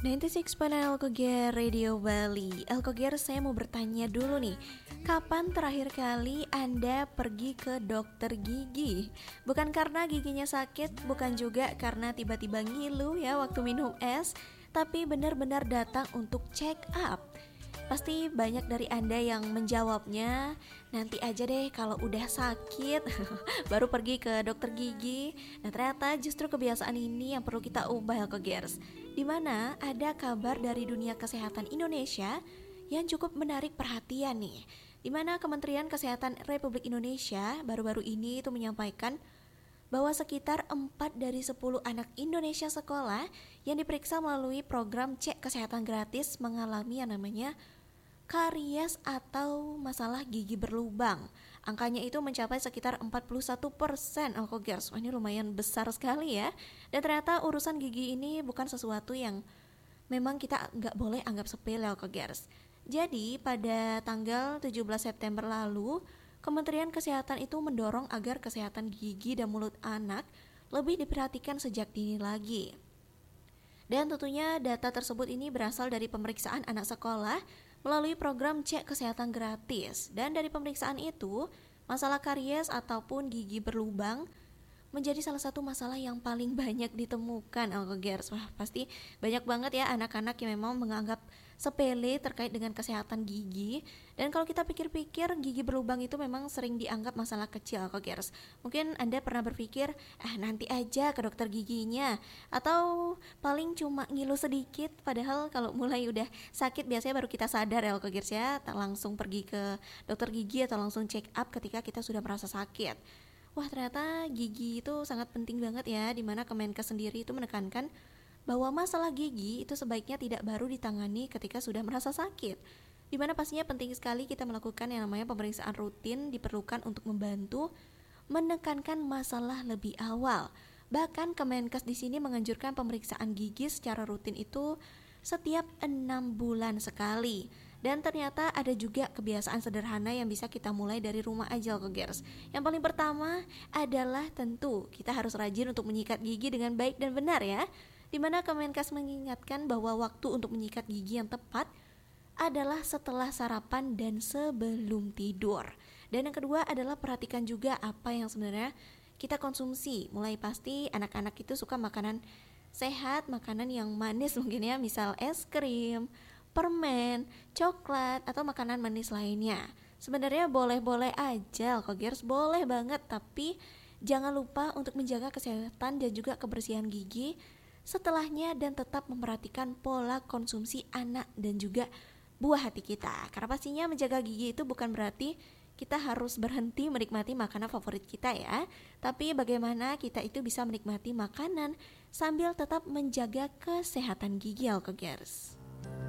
96.9 Alkogear Radio Bali. Alkogear, saya mau bertanya dulu nih, kapan terakhir kali Anda pergi ke dokter gigi? Bukan karena giginya sakit, bukan juga karena tiba-tiba ngilu ya waktu minum es, tapi benar-benar datang untuk check up. Pasti banyak dari Anda yang menjawabnya, nanti aja deh kalau udah sakit baru pergi ke dokter gigi. Nah, ternyata justru kebiasaan ini yang perlu kita ubah, Alkogears. Dimana ada kabar dari dunia kesehatan Indonesia yang cukup menarik perhatian nih. Dimana Kementerian Kesehatan Republik Indonesia baru-baru ini itu menyampaikan bahwa sekitar 4 dari 10 anak Indonesia sekolah yang diperiksa melalui program cek kesehatan gratis mengalami yang namanya karies atau masalah gigi berlubang. Angkanya itu mencapai sekitar 41%, Alkogears. Ini lumayan besar sekali ya. Dan ternyata urusan gigi ini bukan sesuatu yang memang kita nggak boleh anggap sepele, Alkogears. Jadi pada tanggal 17 September lalu, Kementerian Kesehatan itu mendorong agar kesehatan gigi dan mulut anak lebih diperhatikan sejak dini lagi. Dan tentunya data tersebut ini berasal dari pemeriksaan anak sekolah melalui program cek kesehatan gratis. Dan dari pemeriksaan itu, masalah karies ataupun gigi berlubang menjadi salah satu masalah yang paling banyak ditemukan, Alkogears. Wah, pasti banyak banget ya anak-anak yang memang menganggap sepele terkait dengan kesehatan gigi. Dan kalau kita pikir-pikir, gigi berlubang itu memang sering dianggap masalah kecil, Alkogears. Mungkin Anda pernah berpikir, nanti aja ke dokter giginya, atau paling cuma ngilu sedikit. Padahal kalau mulai udah sakit biasanya baru kita sadar ya, Alkogears ya, tak langsung pergi ke dokter gigi atau langsung check up ketika kita sudah merasa sakit. Wah, ternyata gigi itu sangat penting banget ya, dimana Kemenkes sendiri itu menekankan bahwa masalah gigi itu sebaiknya tidak baru ditangani ketika sudah merasa sakit. Dimana pastinya penting sekali kita melakukan yang namanya pemeriksaan rutin diperlukan untuk membantu menekankan masalah lebih awal. Bahkan Kemenkes di sini menganjurkan pemeriksaan gigi secara rutin itu setiap 6 bulan sekali. Dan ternyata ada juga kebiasaan sederhana yang bisa kita mulai dari rumah aja, Alkogears. Yang paling pertama adalah tentu kita harus rajin untuk menyikat gigi dengan baik dan benar ya. Dimana Kemenkes mengingatkan bahwa waktu untuk menyikat gigi yang tepat adalah setelah sarapan dan sebelum tidur. Dan yang kedua adalah perhatikan juga apa yang sebenarnya kita konsumsi. Mulai pasti anak-anak itu suka makanan sehat, makanan yang manis mungkin ya, misal es krim, permen, coklat, atau makanan manis lainnya. Sebenarnya boleh-boleh aja, Alkogears, boleh banget, tapi jangan lupa untuk menjaga kesehatan dan juga kebersihan gigi setelahnya dan tetap memperhatikan pola konsumsi anak dan juga buah hati kita. Karena pastinya menjaga gigi itu bukan berarti kita harus berhenti menikmati makanan favorit kita ya, tapi bagaimana kita itu bisa menikmati makanan sambil tetap menjaga kesehatan gigi, Alkogears.